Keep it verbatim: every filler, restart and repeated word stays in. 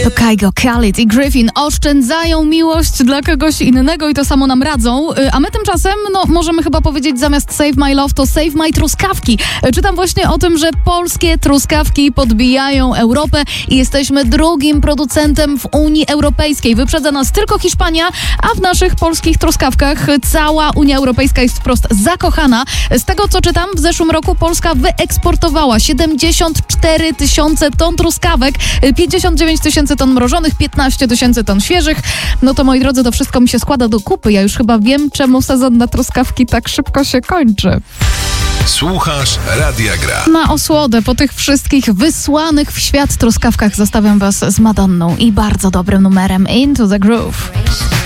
To Kygo, Khalid i Griffin oszczędzają miłość dla kogoś innego i to samo nam radzą. A my tymczasem, no możemy chyba powiedzieć zamiast Save My Love to Save My Truskawki. Czytam właśnie o tym, że polskie truskawki podbijają Europę i jesteśmy drugim producentem w Unii Europejskiej. Wyprzedza nas tylko Hiszpania, a w naszych polskich truskawkach cała Unia Europejska jest wprost zakochana. Z tego co czytam, w zeszłym roku Polska wyeksportowała siedemdziesiąt cztery tysiące ton truskawek, pięćdziesiąt dziewięć tysięcy ton mrożonych, piętnaście tysięcy ton świeżych. No to moi drodzy, to wszystko mi się składa do kupy. Ja już chyba wiem, czemu sezon na truskawki tak szybko się kończy. Słuchasz Radia Gra. Na osłodę po tych wszystkich wysłanych w świat truskawkach zostawiam was z Madonną i bardzo dobrym numerem Into the Groove.